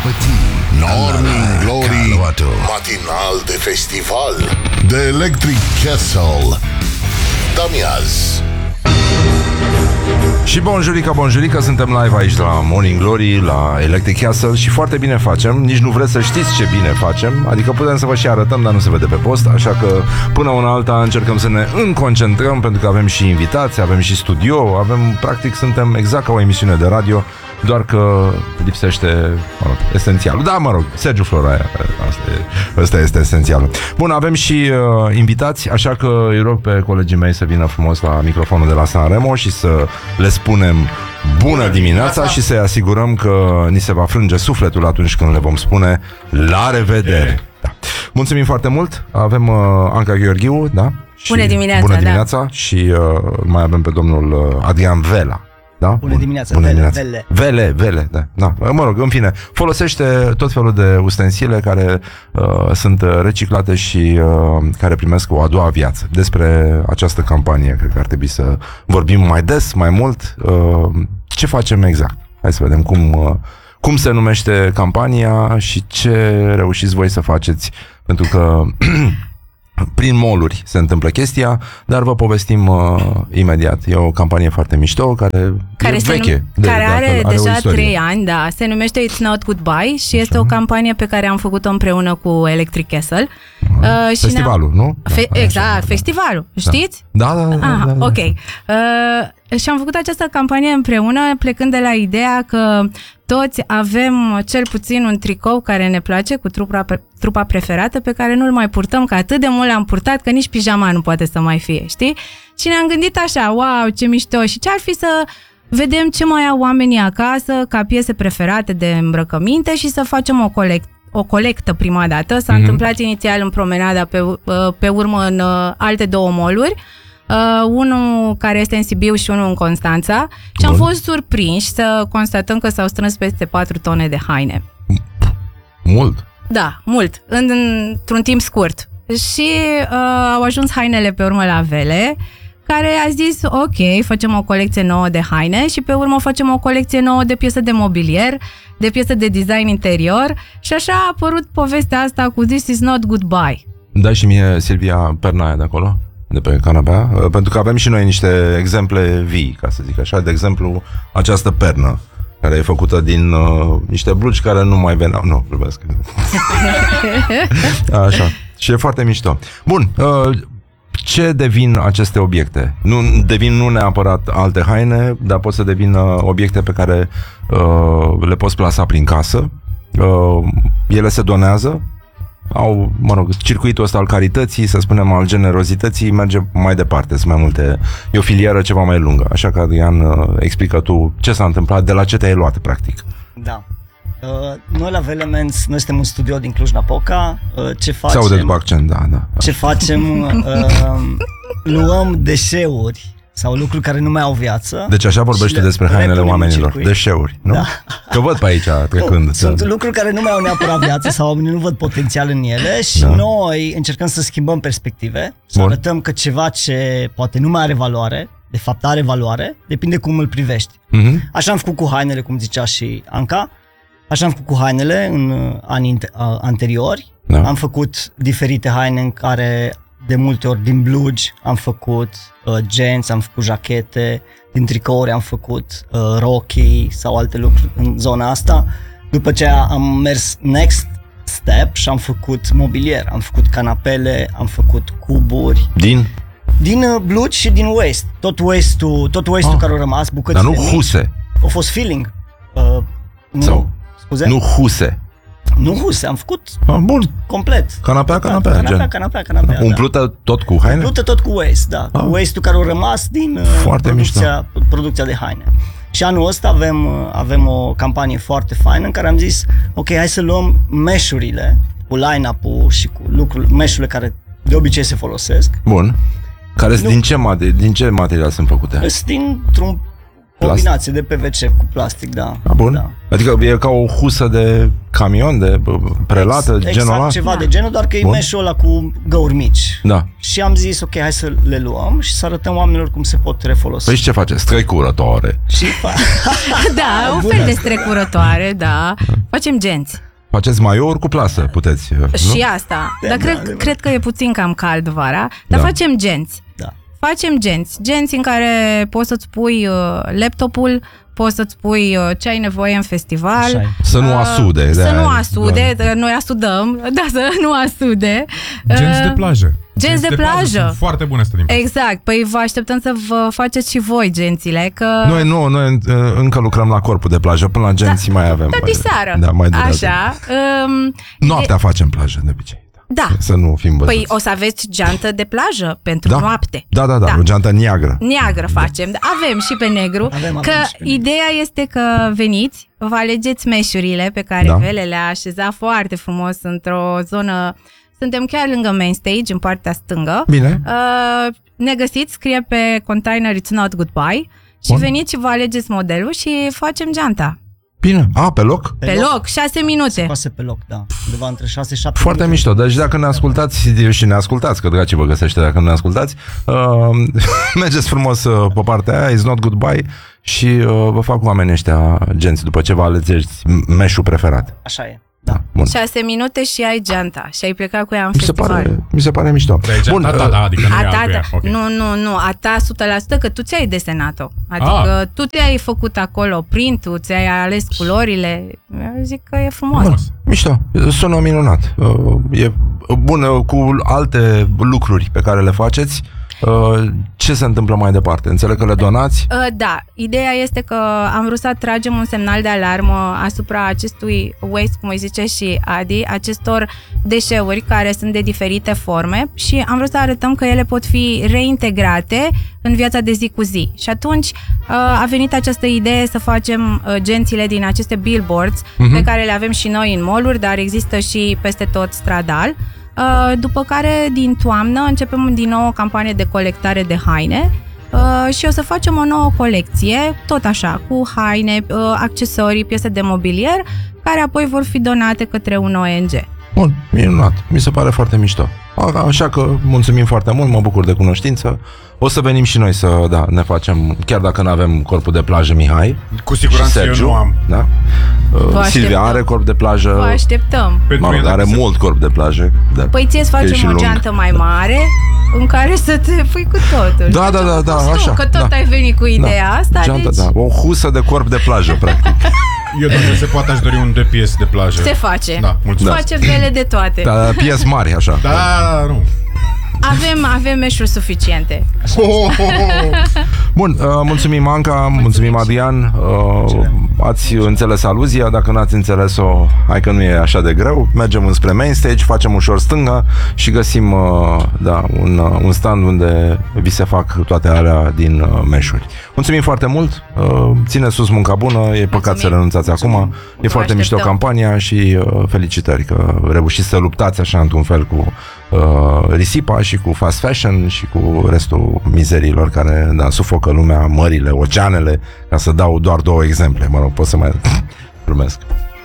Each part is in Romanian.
Morning Glory, matinal de festival, de Electric Castle. Damiaz. Și bonjurica, suntem live aici la Morning Glory, la Electric Castle și foarte bine facem, nici nu vreți să știți ce bine facem, adică putem să vă și arătăm, dar nu se vede pe post, așa că până una alta încercăm să ne înconcentrăm, pentru că avem și invitații, avem și studio, practic suntem exact ca o emisiune de radio, doar că lipsește, esențialul. Da, Sergiu Floraia, ăsta este esențialul. Bun, avem și invitați, așa că îi rog pe colegii mei să vină frumos la microfonul de la Sanremo și să le spunem bună dimineața și să-i asigurăm că ni se va frânge sufletul atunci când le vom spune la revedere. Da. Mulțumim foarte mult. Avem Anca Gheorghiu, da? Bună dimineața, bună dimineața, da. Și mai avem pe domnul Adrian Vela. Da? Bună dimineața, Vele, da. Mă rog, în fine, folosește tot felul de ustensile care sunt reciclate și care primesc o a doua viață. Despre această campanie cred că ar trebui să vorbim mai des, mai mult. Ce facem exact? Hai să vedem cum se numește campania și ce reușiți voi să faceți, pentru că prin mall-uri se întâmplă chestia, dar vă povestim imediat. E o campanie foarte mișto care e veche. Care are deja 3 ani, da. Se numește It's Not Goodbye și este o campanie pe care am făcut-o împreună cu Electric Castle. Festivalul, nu? Exact, festivalul. Știți? Da. Ok. Și am făcut această campanie împreună plecând de la ideea că toți avem cel puțin un tricou care ne place cu trupa preferată pe care nu-l mai purtăm, că atât de mult l-am purtat că nici pijama nu poate să mai fie, știi? Și ne-am gândit așa, wow, ce mișto, și ce ar fi să vedem ce mai au oamenii acasă ca piese preferate de îmbrăcăminte și să facem o colectă prima dată. S-a întâmplat inițial în Promenada, pe urmă în alte 2 mall-uri. Unul care este în Sibiu și unul în Constanța. Și am fost surprinși să constatăm că s-au strâns peste 4 tone de haine. Mult? Da, mult, într-un timp scurt. Și au ajuns hainele pe urmă la Vele, care a zis, ok, facem o colecție nouă de haine și pe urmă facem o colecție nouă de piese de mobilier, de piese de design interior, și așa a apărut povestea asta cu This is not goodbye. Da, și mie Silvia Pernaia de acolo, de pe canapea, pentru că avem și noi niște exemple vii, ca să zic așa. De exemplu, această pernă care e făcută din niște blugi care nu mai veneau. Nu, vorbesc. Așa. Și e foarte mișto. Bun, ce devin aceste obiecte? Nu devin neapărat alte haine, dar pot să devină obiecte pe care le poți plasa prin casă. Ele se donează, au, circuitul ăsta al carității, să spunem, al generozității, merge mai departe, sunt mai multe, e o filieră ceva mai lungă. Așa că, Adrian, explică tu ce s-a întâmplat, de la ce te-ai luat, practic. Da. Noi la Velemens, noi suntem un studio din Cluj-Napoca. Ce facem? Se aude după accent, da. Ce facem? Luăm deșeuri sau lucruri care nu mai au viață. Deci așa vorbește despre hainele oamenilor. Deșeuri, nu? Da. Că văd pe aici trecând. Sunt lucruri care nu mai au neapărat viață sau oamenii nu văd potențial în ele și noi încercăm să schimbăm perspective, să arătăm că ceva ce poate nu mai are valoare, de fapt are valoare, depinde cum îl privești. Așa am făcut cu hainele, cum zicea și Anca. Așa am făcut cu hainele în anii anteriori. Am făcut diferite haine în care de multe ori din blugi am făcut genți, am făcut jachete, din tricouri am făcut rochii sau alte lucruri în zona asta. După ce am mers next step și am făcut mobilier, am făcut canapele, am făcut cuburi. Din blugi și din waste. Tot waste-ul care a rămas, bucățile. Dar nu huse. A fost feeling. Scuze? Nu huse. Nu huse, am făcut complet. Canapea. Umplută tot cu haine? Umplută tot cu waste, da. Cu waste-ul care a rămas din producția de haine. Și anul ăsta avem o campanie foarte faină în care am zis, ok, hai să luăm mesh-urile cu line-up-ul și cu mesh-urile care de obicei se folosesc. Bun. Care din ce material sunt făcute? Sunt dintr-un Combinație de PVC cu plastic, da. Bun. Da. Adică e ca o husă de camion, de prelată, Exact, genul ăla? ceva de genul, doar că e Bun. mesh-ul ăla cu găuri mici. Da. Și am zis, ok, hai să le luăm și să arătăm oamenilor cum se pot refolosi. Păi și ce faceți? Strecurătoare. Și Da, un fel de strecurătoare, da. Facem genți. Faceți maiouri cu plasă, puteți, nu? Și asta. Dar cred că e puțin cam cald vara, dar Da. facem genți. Da. Facem genți în care poți să-ți pui laptopul, poți să-ți pui ce ai nevoie în festival. Așa-i. Să nu asude. Să de-aia- nu asude, noi asudăm, da, să nu asude. Genți de plajă. Genți de plajă. Sunt foarte bune astea din Exact, păi vă așteptăm să vă faceți și voi gențile, că... Noi încă lucrăm la corpul de plajă, până la genții mai avem. Dar diseară. Da, mai durează. Așa. Noaptea facem plajă, de obicei. Da. Să nu fim văzuți. Păi o să aveți geantă de plajă pentru Da. noapte. Da, o geantă neagră. Neagră facem, avem și pe negru. Avem Că și pe negru. ideea este că veniți, vă alegeți meșurile pe care Da. Vele le-a așezat foarte frumos într-o zonă. Suntem chiar lângă main stage, în partea stângă. Bine. Ne găsiți, scrie pe container It's Not Goodbye și Bun. veniți și vă alegeți modelul și facem geanta. Bine. Pe loc? Pe loc, 6 minute. Poate pe loc, da. Undeva între 6-7 Foarte minute. mișto. Deci dacă ne ascultați și ne ascultați, că dragii vă găsește dacă nu ne ascultați, mergeți frumos pe partea aia, It's Not Goodbye și vă fac oamenii ăștia genți după ce vă alegeți meșul preferat. Așa e. Da. Bun. 6 minute și ai geanta și ai plecat cu ea în festival. Mi se pare mișto. Bun, da, adică nu e A altuia. ta, Ok. nu, a ta 100%, că tu ți-ai desenat-o. Adică tu ți-ai făcut acolo printul, ți-ai ales culorile. Eu zic că e frumos. Bun. Mișto. Sună minunat. E bun cu alte lucruri pe care le faceți. Ce se întâmplă mai departe? Înțeleg că le donați? Da, ideea este că am vrut să atragem un semnal de alarmă asupra acestui waste, cum îi zice și Adi, acestor deșeuri care sunt de diferite forme și am vrut să arătăm că ele pot fi reintegrate în viața de zi cu zi. Și atunci a venit această idee să facem gențile din aceste billboards pe care le avem și noi în mall-uri, dar există și peste tot stradal. După care din toamnă începem din nou o campanie de colectare de haine și o să facem o nouă colecție, tot așa, cu haine, accesorii, piese de mobilier, care apoi vor fi donate către un ONG. Bun, minunat. Mi se pare foarte mișto. Așa că mulțumim foarte mult, mă bucur de cunoștință. O să venim și noi să ne facem, chiar dacă nu avem corpul de plajă Mihai. Cu siguranță și Sergiu, eu nu am. Da? Silvia așteptăm. are corp de plajă. Vă așteptăm. Pentru mine, Are dacă se- mult corp de plajă. Da. Păi ție îți Că e și facem o lung. geantă mai mare în care să te pui cu totul. Da, așa. Că tot da. ai venit cu ideea asta, Geantă, deci da. O husă de corp de plajă, practic. Eu, dacă se poate, aș dori un DPS de plajă. se face. Da, mulțumesc. Face Vele de toate. Da, piese mari, așa. Da, nu. Avem meșuri suficiente. Bun, mulțumim Anca, mulțumim Adrian. Ați înțeles aluzia, dacă n-ați înțeles-o, hai că nu e așa de greu. Mergem înspre main stage, facem ușor stânga și găsim un stand unde vi se fac toate alea din meșuri. Mulțumim foarte mult, ține sus munca bună, e păcat să renunțați acum. E foarte mișto campania și felicitări că reușiți să luptați așa într-un fel cu risipa și cu fast fashion și cu restul mizeriilor care sufocă lumea, mările, oceanele, ca să dau doar 2 exemple. Mă rog, pot să mai glumesc.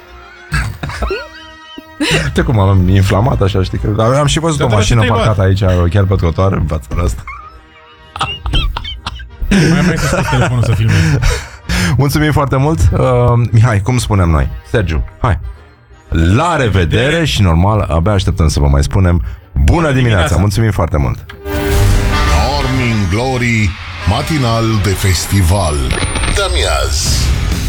Uite cum am inflamat așa, știi? Că am și văzut o mașină parcată aici, chiar pe trotuar, în fața asta. Mai vrei să scoți telefonul să filmezi. Mulțumim foarte mult. Mihai, cum spunem noi? Sergiu, hai. La revedere și normal, abia așteptăm să vă mai spunem bună dimineața. Mulțumim foarte mult. Morning Glory, matinal de festival. De amiaz.